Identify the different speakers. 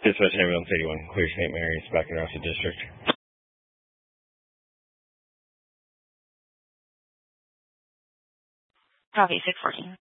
Speaker 1: Dispatch Ambulance 81, clear St. Mary's, back in Rouse's District.
Speaker 2: Copy, 614.